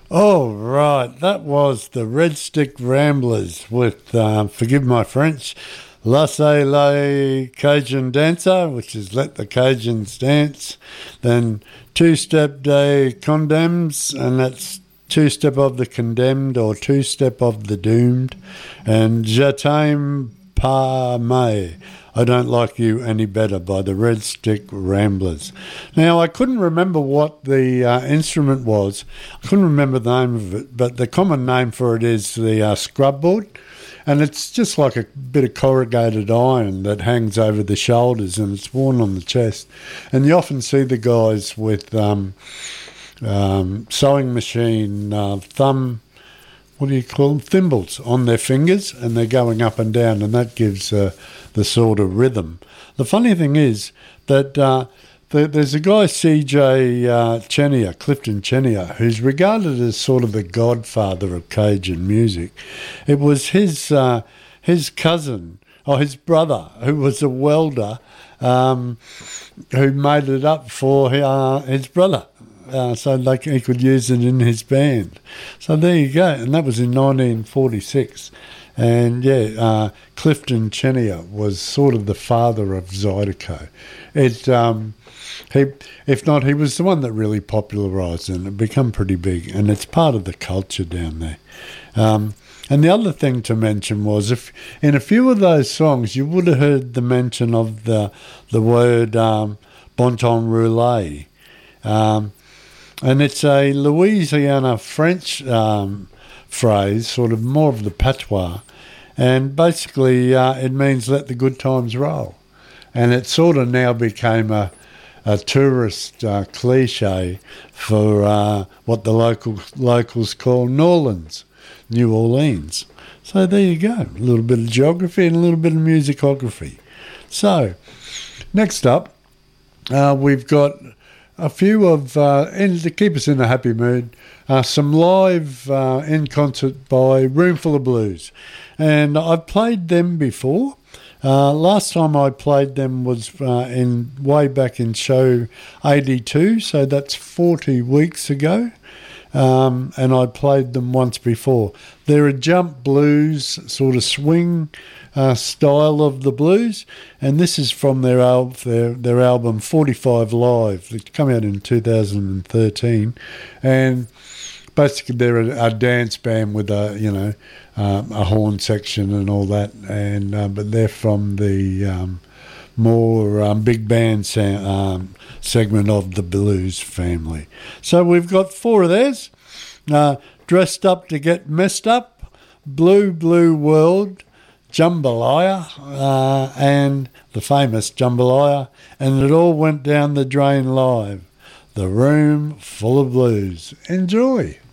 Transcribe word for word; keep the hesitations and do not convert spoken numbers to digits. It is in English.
Oh, right. That was the Red Stick Ramblers with, uh, forgive my French, Laissez les Cajun Dancer, which is Let the Cajuns Dance. Then Two Step des Condemns, and that's Two Step of the Condemned or Two Step of the Doomed. And Je t'aime pas mais, I Don't Like You Any Better by the Red Stick Ramblers. Now, I couldn't remember what the uh, instrument was. I couldn't remember the name of it, but the common name for it is the uh, scrub board. And it's just like a bit of corrugated iron that hangs over the shoulders and it's worn on the chest. And you often see the guys with um, um, sewing machine, uh, thumb, what do you call them, thimbles on their fingers, and they're going up and down, and that gives uh, the sort of rhythm. The funny thing is that uh, the, there's a guy, C J uh, Chenier, Clifton Chenier, who's regarded as sort of the godfather of Cajun music. It was his uh, his cousin, or his brother, who was a welder, um, who made it up for uh, his brother. Uh, so like he could use it in his band. So there you go, and that was in nineteen forty-six. And yeah, uh, Clifton Chenier was sort of the father of Zydeco. It, um, he, if not, he was the one that really popularised it, and it become pretty big, and it's part of the culture down there. Um, and the other thing to mention was, if in a few of those songs, you would have heard the mention of the the word um, bon temps roulé. Um, And it's a Louisiana French um, phrase, sort of more of the patois. And basically uh, it means let the good times roll. And it sort of now became a, a tourist uh, cliche for uh, what the local locals call Norlands, New Orleans. So there you go, a little bit of geography and a little bit of musicography. So next up, uh, we've got a few of, uh, and to keep us in a happy mood, uh, some live uh, in concert by Roomful of Blues. And I've played them before. Uh, last time I played them was uh, in way back in show eighty-two, so that's forty weeks ago. Um, and I played them once before. They're a jump blues, sort of swing uh, style of the blues, and this is from their, al- their their album forty-five Live, that came out in two thousand thirteen, and basically they're a, a dance band with a you know um, a horn section and all that, and uh, but they're from the um, more um, big band sa- um, segment of the blues family. So we've got four of theirs. Uh, Dressed Up to Get Messed Up, Blue Blue World, Jambalaya, uh, and the famous Jambalaya, and It All Went Down the Drain Live. The Room Full of Blues. Enjoy.